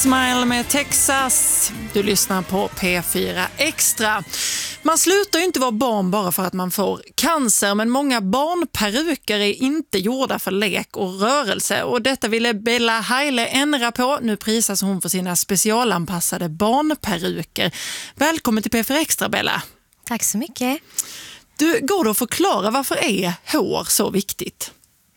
Smile med Texas. Du lyssnar på P4 Extra. Man slutar ju inte vara barn bara för att man får cancer, men många barnperuker är inte gjorda för lek och rörelse. Och detta ville Bella Haile ändra på. Nu prisas hon för sina specialanpassade barnperuker. Välkommen till P4 Extra, Bella. Tack så mycket. Du, går då att förklara varför är hår så viktigt?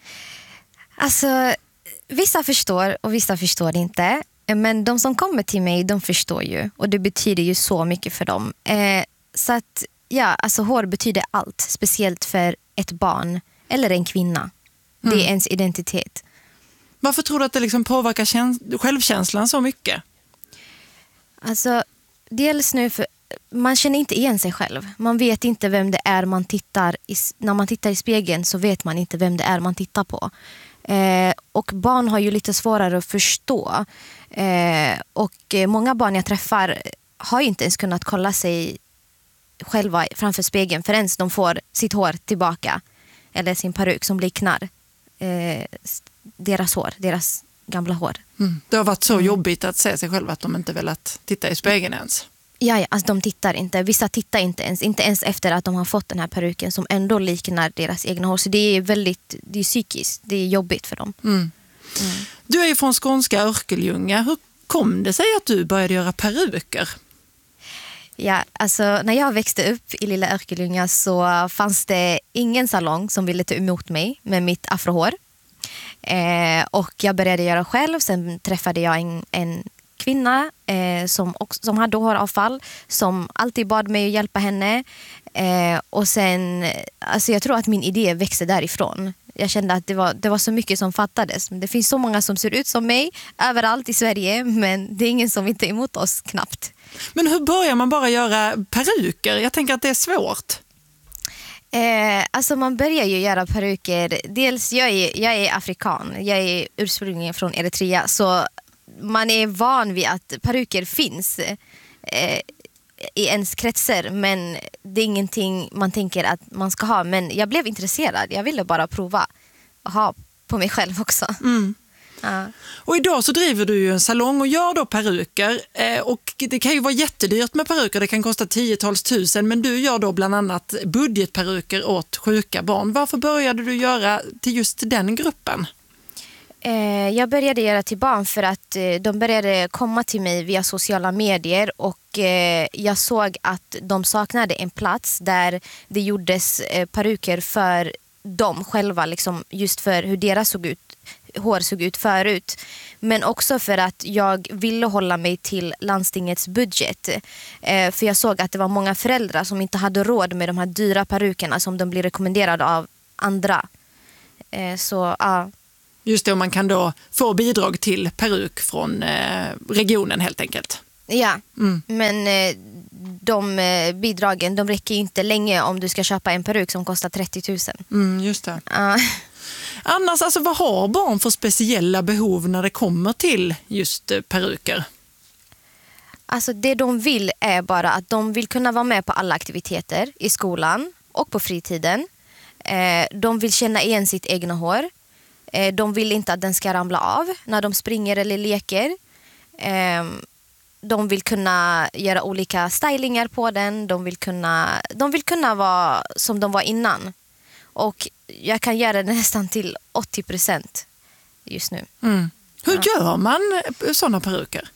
Alltså, vissa förstår och vissa förstår inte. Men de som kommer till mig, de förstår ju. Och det betyder ju så mycket för dem. Så att, ja, alltså hår betyder allt. Speciellt för ett barn eller en kvinna. Det är ens identitet. Varför tror du att det liksom påverkar självkänslan så mycket? Alltså, dels nu för man känner inte igen sig själv. Man vet inte vem det är man tittar när man tittar i spegeln så vet man inte vem det är man tittar på. Och barn har ju lite svårare att förstå. Och många barn jag träffar har ju inte ens kunnat kolla sig själva framför spegeln förrän de får sitt hår tillbaka. Eller sin peruk som liknar deras hår, deras gamla hår. Det har varit så jobbigt att se sig själva att de inte velat titta i spegeln ens. Ja, alltså de tittar inte. Vissa tittar inte ens efter att de har fått den här peruken som ändå liknar deras egna hår. Så det är psykiskt. Det är jobbigt för dem. Du är ju från skånska Örkelljunga. Hur kom det sig att du började göra peruker? Ja, alltså när jag växte upp i lilla Örkelljunga så fanns det ingen salong som ville ta emot mig med mitt afrohår. Och jag började göra själv. Sen träffade jag en kvinna som hade håravfall, som alltid bad mig att hjälpa henne. Och sen, alltså jag tror att min idé växte därifrån. Jag kände att det var så mycket som fattades. Det finns så många som ser ut som mig överallt i Sverige, men det är ingen som vill ta emot oss knappt. Men hur börjar man bara göra peruker? Jag tänker att det är svårt. Alltså man börjar ju göra peruker. Dels jag är afrikan. Jag är ursprungligen från Eritrea, så man är van vid att peruker finns i ens kretsar, men det är ingenting man tänker att man ska ha. Men jag blev intresserad. Jag ville bara prova att ha på mig själv också. Ja. Och idag så driver du ju en salong och gör då peruker. Och det kan ju vara jättedyrt med peruker. Det kan kosta 10-tals tusen. Men du gör då bland annat budgetperuker åt sjuka barn. Varför började du göra till just den gruppen? Jag började göra till barn för att de började komma till mig via sociala medier, och jag såg att de saknade en plats där det gjordes peruker för dem själva, liksom, just för hur deras hår såg ut förut. Men också för att jag ville hålla mig till landstingets budget. För jag såg att det var många föräldrar som inte hade råd med de här dyra perukerna som de blir rekommenderade av andra. Så ja. Just det, och man kan då få bidrag till peruk från regionen helt enkelt. Ja, men de bidragen, de räcker inte länge om du ska köpa en peruk som kostar 30 000. Just det. Annars, alltså, vad har barn för speciella behov när det kommer till just peruker? Alltså det de vill är bara att de vill kunna vara med på alla aktiviteter i skolan och på fritiden. De vill känna igen sitt egna hår. De vill inte att den ska ramla av när de springer eller leker. De vill kunna göra olika stylingar på den. De vill kunna vara som de var innan. Och jag kan göra det nästan till 80% just nu. Hur gör man sådana peruker?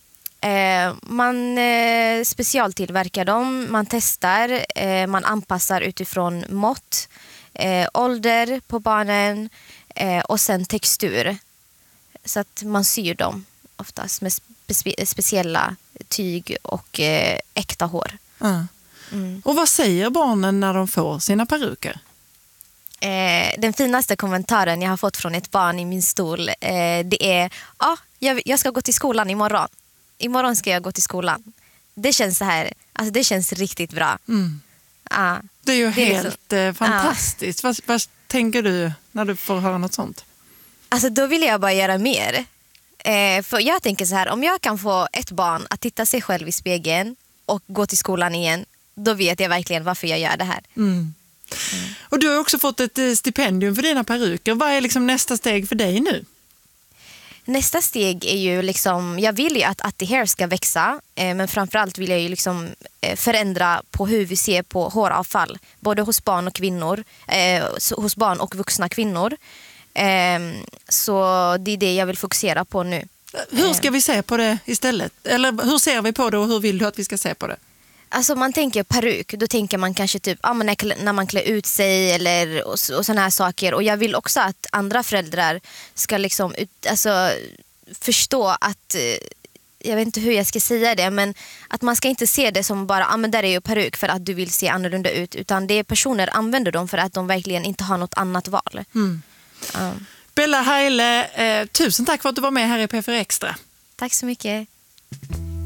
Man specialtillverkar dem. Man testar. Man anpassar utifrån mått. Ålder på barnen. Och sen textur. Så att man syr dem oftast med speciella tyg och äkta hår. Och vad säger barnen när de får sina peruker? Den finaste kommentaren jag har fått från ett barn i min stol, det är: jag ska gå till skolan imorgon. Imorgon ska jag gå till skolan. Det känns så här, alltså det känns riktigt bra. Det är ju helt fantastiskt. Vad tänker du när du får höra något sånt? Alltså då vill jag bara göra mer. För jag tänker så här, om jag kan få ett barn att titta sig själv i spegeln och gå till skolan igen, då vet jag verkligen varför jag gör det här. Och du har också fått ett stipendium för dina peruker. Vad är liksom nästa steg för dig nu? Nästa steg är ju liksom, jag vill ju att the hair ska växa, men framförallt vill jag ju liksom förändra på hur vi ser på håravfall, både hos barn och kvinnor, hos barn och vuxna kvinnor. Så det är det jag vill fokusera på nu. Hur ska vi se på det istället? Eller hur ser vi på det och hur vill du att vi ska se på det? Alltså man tänker peruk, då tänker man kanske typ men när man klär ut sig eller och såna här saker. Och jag vill också att andra föräldrar ska liksom förstå att, jag vet inte hur jag ska säga det, men att man ska inte se det som bara men där är ju peruk för att du vill se annorlunda ut, utan det är personer använder dem för att de verkligen inte har något annat val. Bella Heile, tusen tack för att du var med här i P4 Extra. Tack så mycket.